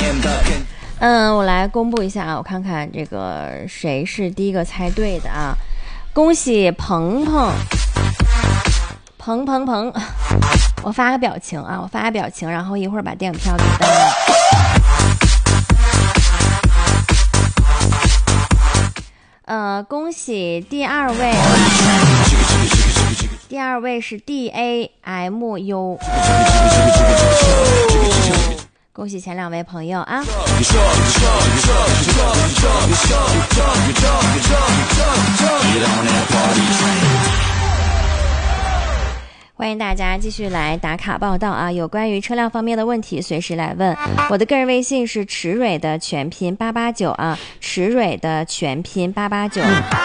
我来公布一下啊，我看看这个谁是第一个猜对的啊！恭喜鹏鹏，我发个表情啊，然后一会儿把电影票给大家。恭喜第二位是 DAMU。恭喜前两位朋友啊！欢迎大家继续来打卡报道啊！有关于车辆方面的问题，随时来问。我的个人微信是驰蕊的全拼889啊，驰蕊的全拼889。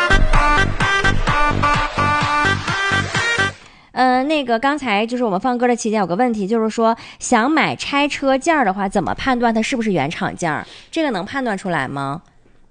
那个刚才就是我们放歌的期间有个问题，就是说想买拆车件的话，怎么判断它是不是原厂件？这个能判断出来吗？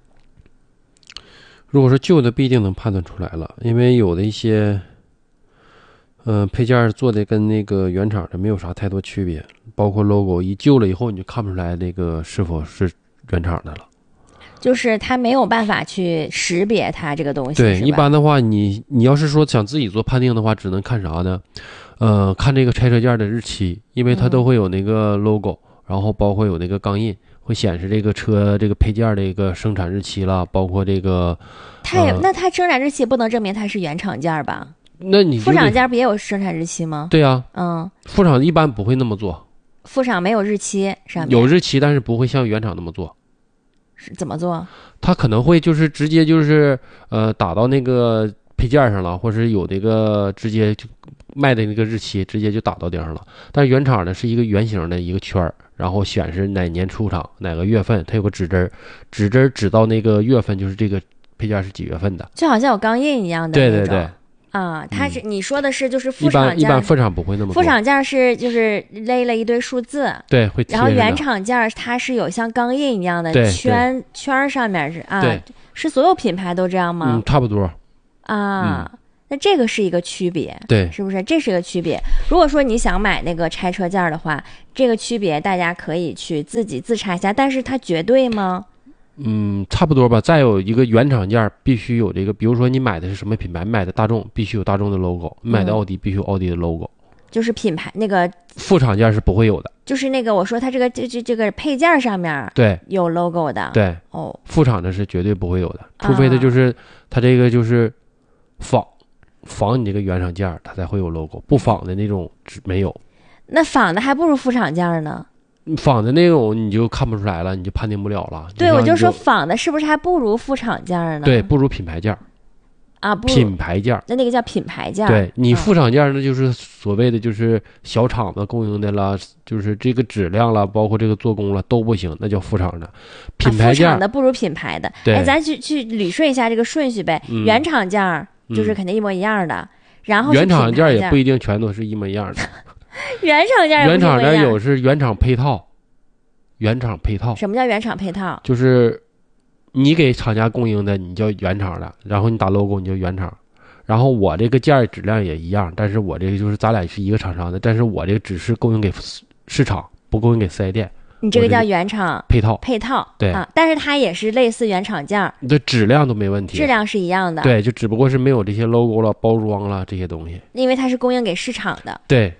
如果是旧的，不一定能判断出来了，因为有的一些配件做的跟那个原厂的没有啥太多区别，包括 logo 一旧了以后，你就看不出来那个是否是原厂的了。 就是它没有办法去识别它这个东西。 对，一般的话，你要是说想自己做判定的话，只能看啥呢？看这个拆车件的日期，因为它都会有那个 logo，然后包括有那个钢印，会显示这个车这个配件的一个生产日期了，包括这个。 那它生产日期不能证明它是原厂件吧？ 那你副厂件不也有生产日期吗？ 对啊，副厂一般不会那么做。 副厂没有日期上面。 有日期，但是不会像原厂那么做。 是怎么做？ 他可能会就是直接就是打到那个配件上了，或者有那个直接就卖的那个日期直接就打到顶上了。但是原厂呢是一个圆形的一个圈，然后显示哪年出厂哪个月份，它有个指针，指到那个月份就是这个配件是几月份的， 就好像有钢印一样的那种。 对对对。 啊，它是你说的是就是副厂件， 一般副厂不会那么做。 副厂件是就是勒了一堆数字， 对，会贴着的。 然后原厂件它是有像钢印一样的圈上面是啊，是所有品牌都这样吗？ 差不多。 啊，那这个是一个区别， 对， 是不是？这是一个区别。如果说你想买那个拆车件的话，这个区别大家可以去自己自查一下，但是它绝对吗？ 差不多吧。再有一个原厂件必须有这个，比如说你买的是什么品牌，买的大众必须有大众的 logo， 买的奥迪必须有奥迪的 logo， 就是品牌那个副厂件是不会有的。 就是那个我说它这个配件上面对有 logo 的， 对副厂的是绝对不会有的，除非它就是它这个就是仿你这个原厂件，它才会有 logo， 不仿的那种没有。 那仿的还不如副厂件呢。 仿的那种你就看不出来了，你就判定不了了。 对，我就说仿的是不是还不如副厂件呢？ 对，不如品牌件啊， 品牌件， 那个叫品牌件。 对，你副厂件那就是所谓的就是小厂子供应的了，就是这个质量了，包括这个做工了都不行，那叫副厂的。品牌件副厂的不如品牌的。 对， 咱去捋顺一下这个顺序呗。原厂件就是肯定一模一样的，然后原厂件也不一定全都是一模一样的。 原厂件原厂件有是原厂配套，原厂配套。 什么叫原厂配套？ 就是你给厂家供应的，你叫原厂的，然后你打 logo 你就原厂。然后我这个件质量也一样，但是我这个就是咱俩是一个厂商的，但是我这个只是供应给市场，不供应给4S店。 你这个叫原厂配套， 对啊，但是它也是类似原厂件， 对，质量都没问题， 质量是一样的。 对，就只不过是没有这些 logo 了、包装了这些东西， 因为它是供应给市场的。 对。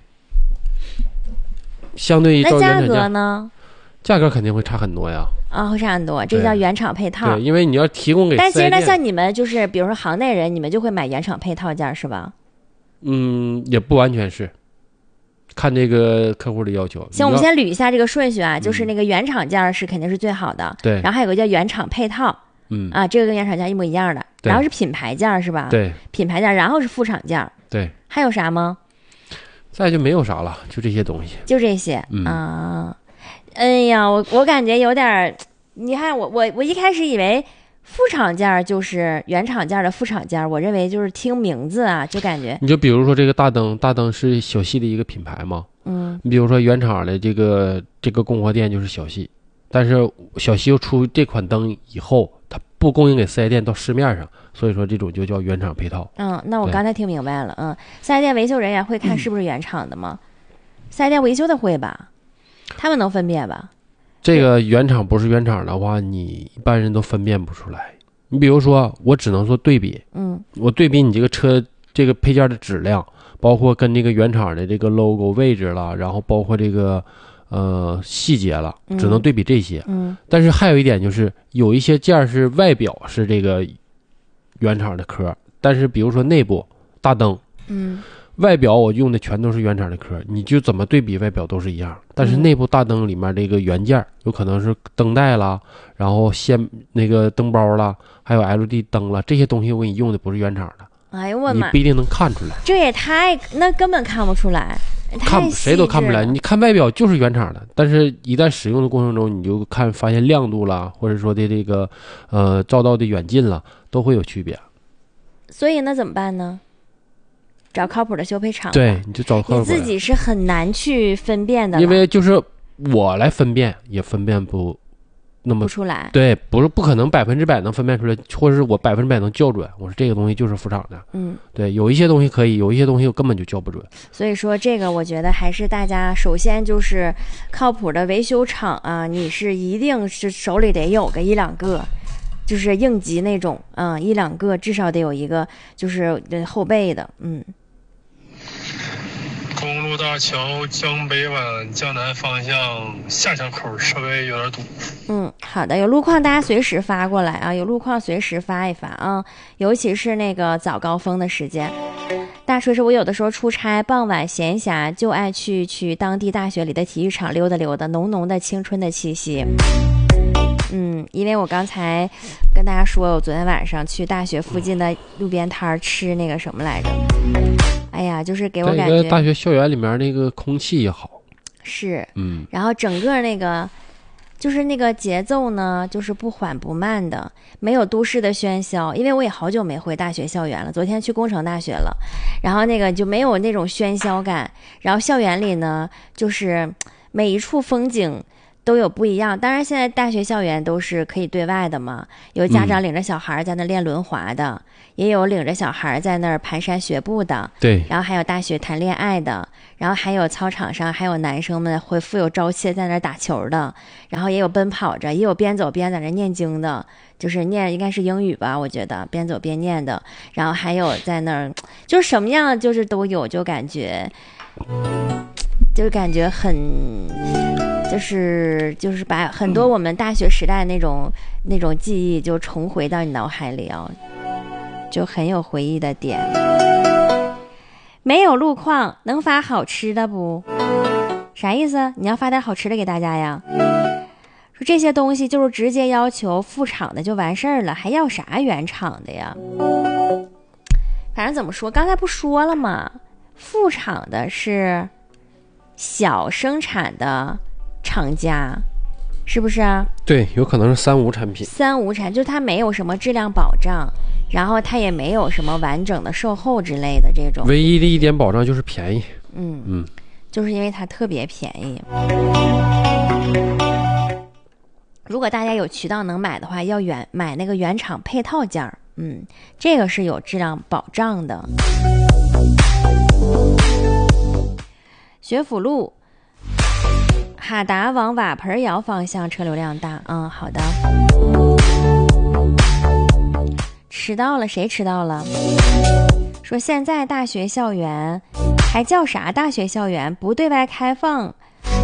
相对于那价格呢？ 价格肯定会差很多呀。 会差很多，这叫原厂配套。 对，因为你要提供给4S店。 但其实呢，像你们就是比如说行内人，你们就会买原厂配套件是吧？ 也不完全是，看这个客户的要求。 行，我们先捋一下这个顺序啊，就是那个原厂件是肯定是最好的， 对。 然后还有个叫原厂配套，这个跟原厂件一模一样的。然后是品牌件是吧？ 对， 品牌件，然后是副厂件。 对。 还有啥吗？ 再就没有啥了，就这些东西。 就这些啊。哎呀，我感觉有点，你看我一开始以为副厂件就是原厂件的副厂件，我认为就是听名字啊就感觉。 你就比如说这个大灯是小细的一个品牌嘛，你比如说原厂的这个供货店就是小细，但是小细又出这款灯以后，它不供应给4S店到市面上，所以说这种就叫原厂配套。 那我刚才听明白了。4S店维修人员会看是不是原厂的吗？4S店维修的会吧？他们能分辨吧？ 这个原厂不是原厂的话，你一般人都分辨不出来。你比如说，我只能说对比，我对比你这个车这个配件的质量，包括跟这个原厂的这个 logo 位置了，然后包括这个细节了，只能对比这些。但是还有一点就是，有一些件是外表是这个原厂的壳，但是比如说内部大灯，外表我用的全都是原厂的壳，你就怎么对比外表都是一样。但是内部大灯里面这个原件有可能是灯带啦，然后那个灯包啦，还有 LED 灯啦，这些东西我给你用的不是原厂的。 哎呦我妈！ 你不一定能看出来， 这也那根本看不出来， 谁都看不出来。你看外表就是原厂的，但是一旦使用的过程中，你就发现亮度啦，或者说的这个照到的远近啦，都会有区别。 所以那怎么办呢？找靠谱的修配厂。 对，你就找靠谱的。 你自己是很难去分辨的， 因为就是我来分辨也分辨不那么出来。 对，不可能100%能分辨出来，或者是我100%能校准。我说这个东西就是副厂的。对，有一些东西可以，有一些东西我根本就校不准。 所以说这个我觉得还是大家首先就是靠谱的维修厂啊，你是一定是手里得有个1-2个。就是应急那种，1-2个至少得有一个，就是后备的。 公路大桥江北往江南方向下桥口稍微有点堵。 好的，有路况大家随时发过来啊，有路况随时发一发啊，尤其是那个早高峰的时间。大锤说，我有的时候出差，傍晚闲暇就爱去当地大学里的体育场溜达溜达，浓浓的青春的气息。因为我刚才跟大家说，我昨天晚上去大学附近的路边摊吃那个什么来着？哎呀，就是给我感觉大学校园里面那个空气也好， 是，然后整个那个就是那个节奏呢，就是不缓不慢的，没有都市的喧嚣。因为我也好久没回大学校园了，昨天去工程大学了，然后那个就没有那种喧嚣感。然后校园里呢，就是每一处风景都有不一样。当然现在大学校园都是可以对外的嘛，有家长领着小孩在那练轮滑的，也有领着小孩在那儿蹒跚学步的， 对， 然后还有大学谈恋爱的，然后还有操场上还有男生们会富有朝气在那儿打球的，然后也有奔跑着，也有边走边在那念经的，就是念应该是英语吧，我觉得边走边念的，然后还有在那儿就是什么样就是都有，就感觉很就是把很多我们大学时代那种记忆就重回到你脑海里啊，就很有回忆的点。没有路况能发好吃的不？啥意思？你要发点好吃的给大家呀？说这些东西就是直接要求副厂的就完事儿了，还要啥原厂的呀？反正怎么说，刚才不说了吗？副厂的是小生产的厂家，是不是啊？ 对，有可能是3无产品。 3无产就是它没有什么质量保障，然后它也没有什么完整的售后之类的这种。 唯一的一点保障就是便宜。 就是因为它特别便宜。如果大家有渠道能买的话，要买那个原厂配套件儿，这个是有质量保障的。学府路哈达往瓦盆窑方向车流量大。好的。迟到了，谁迟到了？说现在大学校园还叫啥大学校园？不对外开放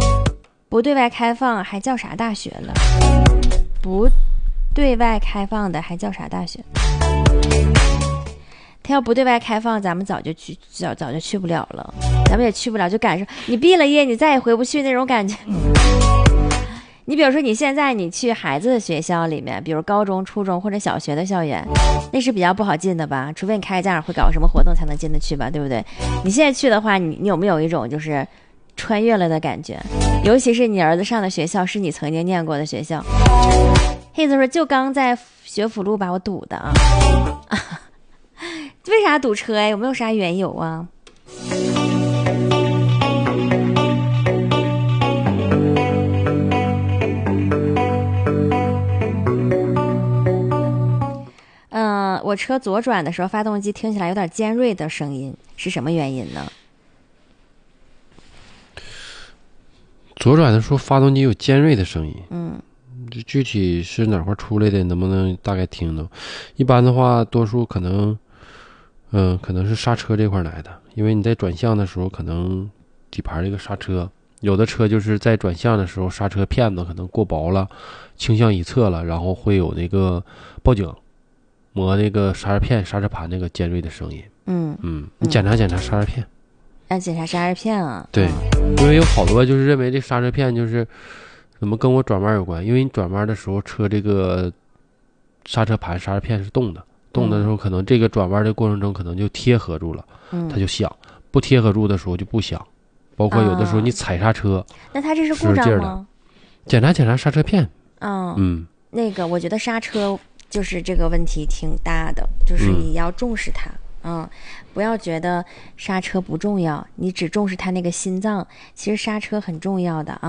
还叫啥大学了？不对外开放的还叫啥大学？他要不对外开放，咱们早就去不了了，咱们也去不了，就感受你毕了业你再也回不去那种感觉。你比如说你现在你去孩子的学校里面，比如高中、初中或者小学的校园，那是比较不好进的吧，除非你开家长会搞什么活动才能进得去吧，对不对？你现在去的话，你有没有一种就是穿越了的感觉？尤其是你儿子上的学校是你曾经念过的学校。黑子说就刚在学府路把我堵的啊。为啥堵车呀？有没有啥缘由啊？我车左转的时候，发动机听起来有点尖锐的声音，是什么原因呢？ 左转的时候发动机有尖锐的声音， 这具体是哪块出来的，能不能大概听到？一般的话，多数可能是刹车这块来的，因为你在转向的时候，可能底盘这个刹车，有的车就是在转向的时候刹车片子可能过薄了，倾向一侧了，然后会有那个报警磨那个刹车片、刹车盘那个尖锐的声音。你检查刹车片。 要检查刹车片啊？ 对，因为有好多就是认为这刹车片就是怎么跟我转弯有关，因为你转弯的时候车这个刹车盘、刹车片是动的时候，可能这个转弯的过程中可能就贴合住了，它就响；不贴合住的时候就不响。包括有的时候你踩刹车， 那它这是故障吗？ 检查刹车片。 那个我觉得刹车就是这个问题挺大的，就是你要重视它。不要觉得刹车不重要，你只重视它那个心脏，其实刹车很重要的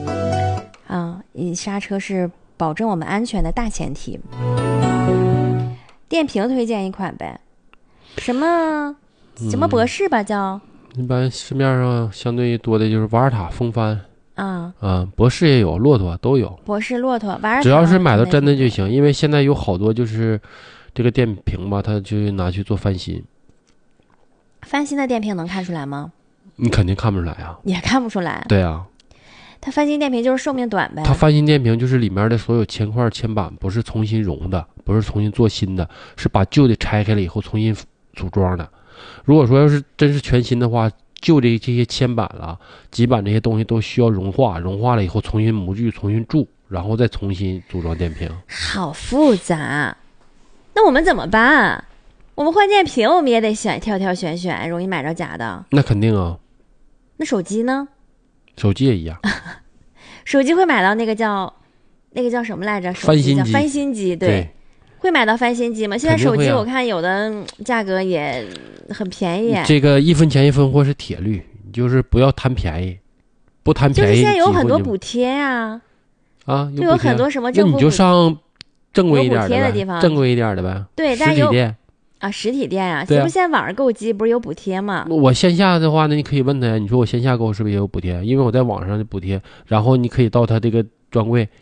刹车是保证我们安全的大前提。电瓶推荐一款呗，什么博士吧叫？ 一般市面上相对多的就是瓦尔塔、风帆博士也有，骆驼都有。 博士、骆驼、瓦尔塔， 只要是买到真的就行，因为现在有好多就是这个电瓶吧，它就拿去做翻新。 翻新的电瓶能看出来吗？ 你肯定看不出来啊。 也看不出来。 对啊。 它翻新电瓶就是寿命短呗。 它翻新电瓶就是里面的所有铅块、铅板不是重新熔的，不是重新做新的，是把旧的拆开了以后重新组装的。如果说要是真是全新的话，旧的这些铅板了、基板这些东西都需要融化了以后重新模具、重新铸，然后再重新组装电瓶。 好复杂，那我们怎么办？我们换电瓶我们也得挑选，容易买着假的。 那肯定啊。 那手机呢？ 手机也一样。 手机会买到那个叫什么来着？ 翻新机，对。会买到翻新机吗？现在手机我看有的价格也很便宜。 这个1分钱1分货是铁律，就是不要贪便宜，不贪便宜。 就是现在有很多补贴呀。就有很多什么政府， 那你就上正规一点的地方， 正规一点的呗。 对， 实体店实体店啊，这不现在网上购机不是有补贴吗？ 我线下的话呢，你可以问他呀，你说我线下购是不是也有补贴？因为我在网上的补贴，然后你可以到他这个专柜。